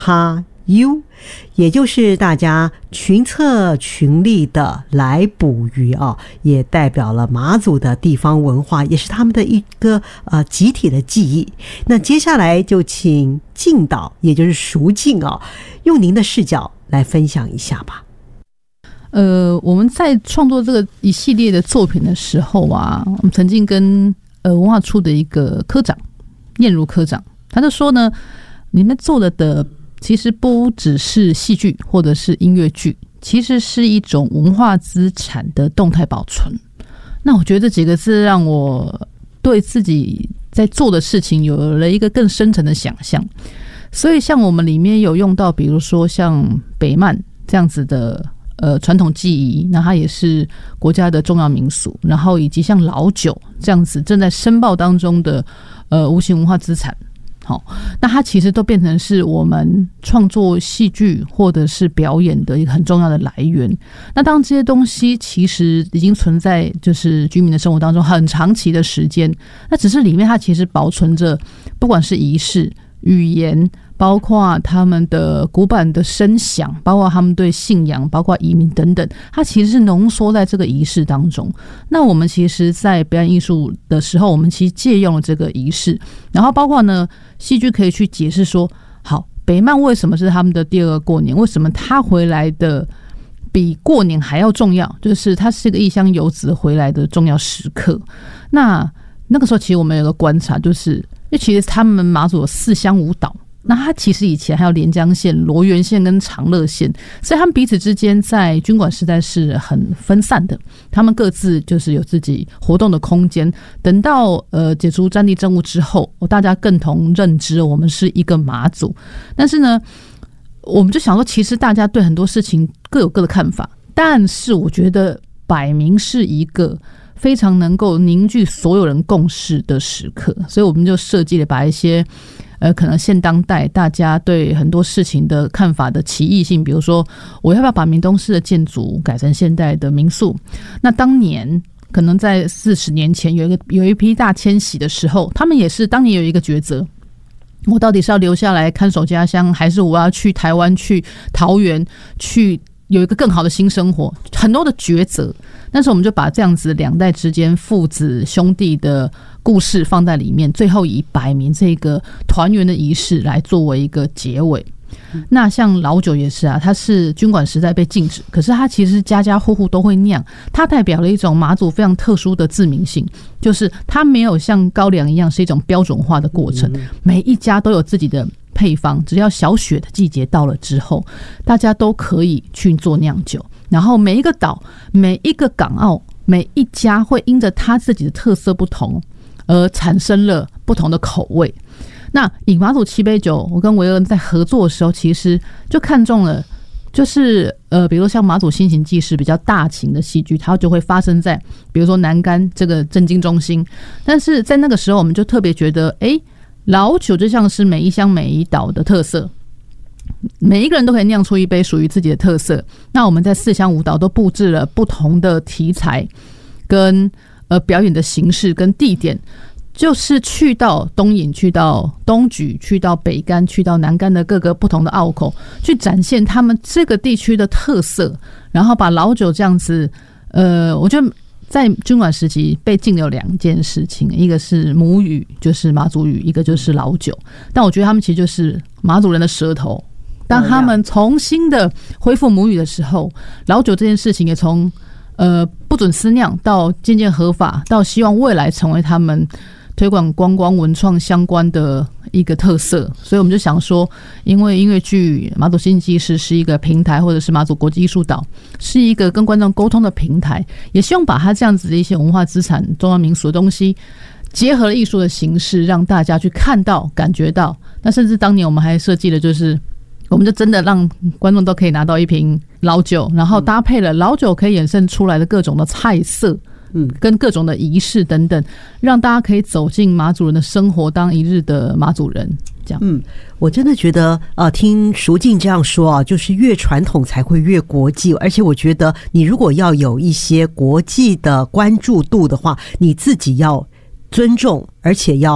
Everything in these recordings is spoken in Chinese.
哈 U， 也就是大家群策群力的来捕鱼啊，也代表了马祖的地方文化，也是他们的一个集体的记忆。那接下来就请静导，也就是淑静啊，用您的视角来分享一下吧。 我们在创作这个一系列的作品的时候啊，我们曾经跟文化处的一个科长燕如科长，他就说呢，你们做的其实不只是戏剧或者是音乐剧，其实是一种文化资产的动态保存。那我觉得这几个字让我对自己在做的事情有了一个更深层的想象。所以像我们里面有用到比如说像北鳗这样子的传统技艺，那它也是国家的重要民俗，然后以及像老酒这样子正在申报当中的无形文化资产。好，那它其实都变成是我们创作戏剧或者是表演的一个很重要的来源。那当这些东西其实已经存在就是居民的生活当中很长期的时间，那只是里面它其实保存着不管是仪式、语言，包括他们的古板的声响，包括他们对信仰，包括移民等等，它其实是浓缩在这个仪式当中。那我们其实在表演艺术的时候，我们其实借用了这个仪式，然后包括呢戏剧可以去解释说，好，北鳗为什么是他们的第二个过年，为什么他回来的比过年还要重要，就是他是一个异乡游子回来的重要时刻。那个时候其实我们有个观察，就是因为其实他们马祖有4乡5岛，那他其实以前还有连江县、罗源县跟长乐县，所以他们彼此之间在军管时代是很分散的，他们各自就是有自己活动的空间。等到解除战地政务之后，大家共同认知我们是一个马祖。但是呢，我们就想说，其实大家对很多事情各有各的看法，但是我觉得摆明是一个非常能够凝聚所有人共识的时刻，所以我们就设计了把一些可能现当代大家对很多事情的看法的歧义性，比如说我要不要把明东市的建筑改成现代的民宿？那当年可能在40年前有一批大迁徙的时候，他们也是当年有一个抉择，我到底是要留下来看守家乡，还是我要去台湾、去桃园、去有一个更好的新生活？很多的抉择。但是我们就把这样子2代之间父子兄弟的故事放在里面，最后以摆明这个团圆的仪式来作为一个结尾。那像老酒也是啊，它是军管时代被禁止，可是它其实家家户户都会酿，它代表了一种马祖非常特殊的自明性，就是它没有像高粱一样是一种标准化的过程，每一家都有自己的配方，只要小雪的季节到了之后，大家都可以去做酿酒。然后每一个岛、每一个港澳、每一家会因着他自己的特色不同，而产生了不同的口味。那以马祖7杯酒，我跟维恩在合作的时候，其实就看中了，就是比如说像马祖新行记是比较大型的戏剧，它就会发生在比如说南竿这个政经中心，但是在那个时候我们就特别觉得，老酒就像是每一乡每一岛的特色。每一个人都可以酿出一杯属于自己的特色。那我们在4乡5岛都布置了不同的题材跟表演的形式跟地点，就是去到东引、去到东莒、去到北竿、去到南竿的各个不同的澳口，去展现他们这个地区的特色，然后把老酒这样子我觉得在军管时期被禁有2件事情，一个是母语，就是马祖语，一个就是老酒。但我觉得他们其实就是马祖人的舌头。当他们重新的恢复母语的时候，老酒这件事情也从不准私酿到渐渐合法，到希望未来成为他们推广观光文创相关的一个特色。所以我们就想说，因为音乐剧马祖新纪事是一个平台，或者是马祖国际艺术岛是一个跟观众沟通的平台，也希望把它这样子的一些文化资产、重要民俗的东西结合了艺术的形式，让大家去看到、感觉到。那甚至当年我们还设计了，就是我们就真的让观众都可以拿到一瓶老酒，然后搭配了老酒可以衍生出来的各种的菜色，跟各种的仪式等等，让大家可以走进马祖人的生活，当一日的马祖人。这样， 我真的觉得听淑静这样说啊，就是越传统才会越国际。而且我觉得，你如果要有一些国际的关注度的话，你自己要尊重，而且要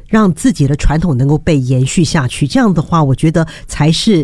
让自己的传统能够被延续下去。这样的话，我觉得才是